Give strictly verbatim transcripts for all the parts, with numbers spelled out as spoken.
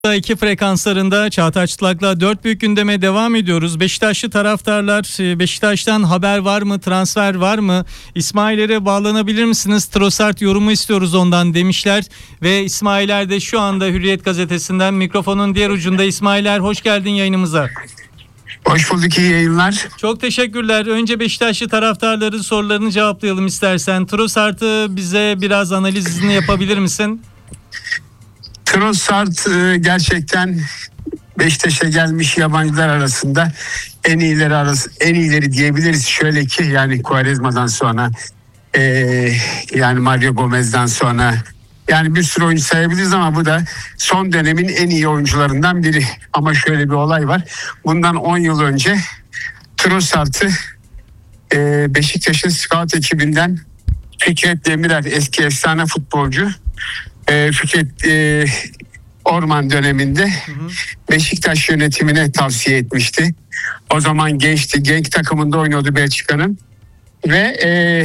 iki frekanslarında Çağatay Çıtlak'la dört büyük gündeme devam ediyoruz. Beşiktaşlı taraftarlar, Beşiktaş'tan haber var mı, transfer var mı? İsmail'lere bağlanabilir misiniz? Trossard yorumu istiyoruz ondan demişler. Ve İsmailer de şu anda Hürriyet gazetesinden mikrofonun diğer ucunda. İsmailer, hoş geldin yayınımıza. Hoş bulduk, iyi yayınlar. Çok teşekkürler. Önce Beşiktaşlı taraftarların sorularını cevaplayalım istersen. Trossard'ı bize biraz analizini yapabilir misin? Trossard gerçekten Beşiktaş'a gelmiş yabancılar arasında en iyileri arası en iyileri diyebiliriz. Şöyle ki yani Quaresma'dan sonra e, yani Mario Gomez'den sonra yani bir sürü oyuncu sayabiliriz ama bu da son dönemin en iyi oyuncularından biri. Ama şöyle bir olay var. Bundan on yıl önce Trossard'ı e, Beşiktaş'ın scout ekibinden Fikret Demirer, eski efsane futbolcu, e, Fikret e, Orman döneminde hı hı. Beşiktaş yönetimine tavsiye etmişti. O zaman gençti, genç takımında oynuyordu Belçika'nın ve e,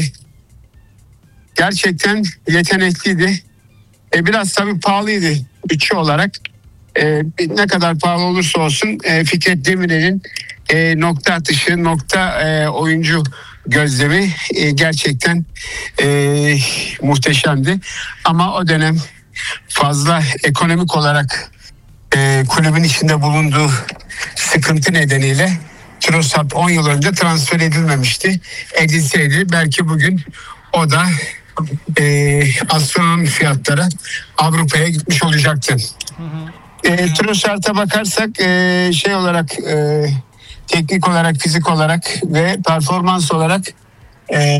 gerçekten yetenekliydi. E, biraz tabii pahalıydı bütçe olarak. E, ne kadar pahalı olursa olsun e, Fikret Demirer'in e, nokta atışı, nokta e, oyuncu gözlemi e, gerçekten e, muhteşemdi. Ama o dönem fazla ekonomik olarak e, kulübün içinde bulunduğu sıkıntı nedeniyle Trossard on yıl önce transfer edilmemişti. Edilseydi belki bugün o da e, astronomik fiyatlara Avrupa'ya gitmiş olacaktı. Hı hı. E, Trossard'a bakarsak e, şey olarak e, teknik olarak, fizik olarak ve performans olarak e,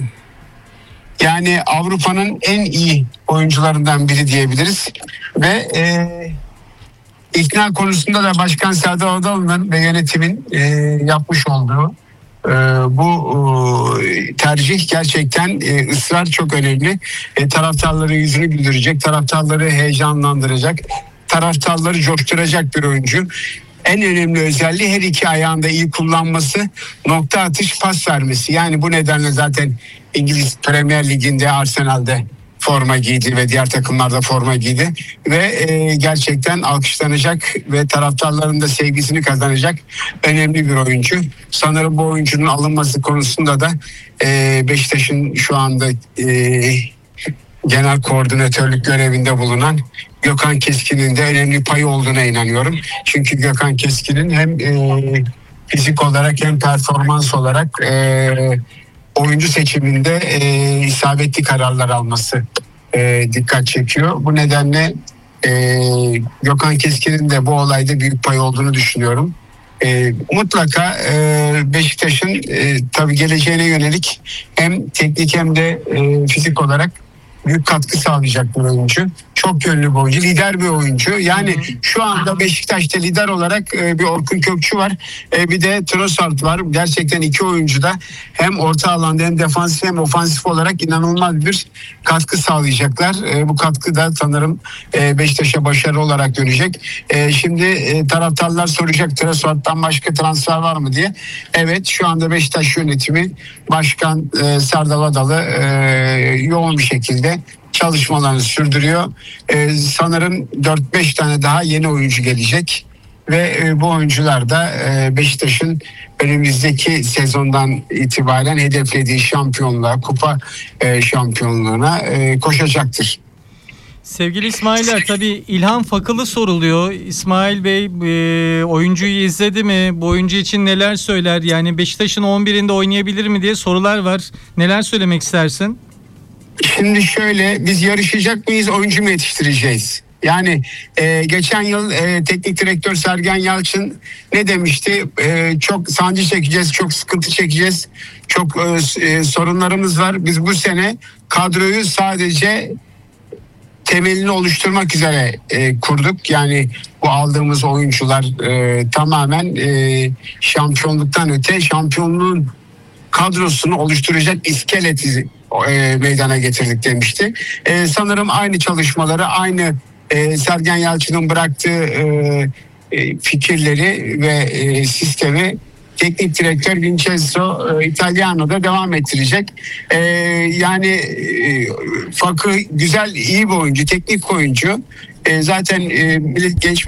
yani Avrupa'nın en iyi oyuncularından biri diyebiliriz. Ve e, ikna konusunda da Başkan Serdar Adalı'nın ve yönetimin e, yapmış olduğu e, bu e, tercih gerçekten e, ısrar çok önemli. E, taraftarların yüzünü güldürecek, taraftarları heyecanlandıracak, taraftarları coşturacak bir oyuncu. En önemli özelliği her iki ayağında iyi kullanması, nokta atış, pas vermesi. Yani bu nedenle zaten İngiliz Premier Ligi'nde, Arsenal'de forma giydi ve diğer takımlarda forma giydi. Ve e, gerçekten alkışlanacak ve taraftarların da sevgisini kazanacak önemli bir oyuncu. Sanırım bu oyuncunun alınması konusunda da e, Beşiktaş'ın şu anda e, genel koordinatörlük görevinde bulunan Gökhan Keskin'in de önemli payı olduğuna inanıyorum. Çünkü Gökhan Keskin'in hem e, fizik olarak hem performans olarak e, oyuncu seçiminde e, isabetli kararlar alması e, dikkat çekiyor. Bu nedenle e, Gökhan Keskin'in de bu olayda büyük pay olduğunu düşünüyorum. E, mutlaka e, Beşiktaş'ın e, tabii geleceğine yönelik hem teknik hem de e, fizik olarak büyük katkı sağlayacak bir oyuncu. Çok yönlü bir oyuncu, lider bir oyuncu. Yani hı hı. Şu anda Beşiktaş'ta lider olarak bir Orkun Kökçü var. Bir de Trossard var. Gerçekten iki oyuncu da hem orta alanda hem defansif hem ofansif olarak inanılmaz bir katkı sağlayacaklar. Bu katkı da sanırım Beşiktaş'a başarı olarak dönecek. Şimdi taraftarlar soracak, Trossard'dan başka transfer var mı diye. Evet, şu anda Beşiktaş yönetimi Başkan Serdar Adalı yoğun bir şekilde çalışmalarını sürdürüyor. Ee, sanırım dört beş tane daha yeni oyuncu gelecek ve e, bu oyuncular da e, Beşiktaş'ın önümüzdeki sezondan itibaren hedeflediği şampiyonluğa, kupa e, şampiyonluğuna e, koşacaktır. Sevgili İsmailer, tabii İlhan Fakılı soruluyor. İsmail Bey e, oyuncuyu izledi mi? Bu oyuncu için neler söyler? Yani Beşiktaş'ın on birinde oynayabilir mi diye sorular var. Neler söylemek istersin? Şimdi şöyle, biz yarışacak mıyız, oyuncu mu yetiştireceğiz? Yani e, geçen yıl e, teknik direktör Sergen Yalçın ne demişti? E, çok sancı çekeceğiz, çok sıkıntı çekeceğiz, çok e, sorunlarımız var. Biz bu sene kadroyu sadece temelini oluşturmak üzere e, kurduk. Yani bu aldığımız oyuncular e, tamamen e, şampiyonluktan öte şampiyonluğun kadrosunu oluşturacak iskeleti e, meydana getirdik demişti. E, sanırım aynı çalışmaları, aynı e, Sergen Yalçın'ın bıraktığı e, e, fikirleri ve e, sistemi teknik direktör Vincenzo e, Italiano'da devam ettirecek. E, yani e, Fakı güzel, iyi bir oyuncu, teknik oyuncu. E, zaten e, genç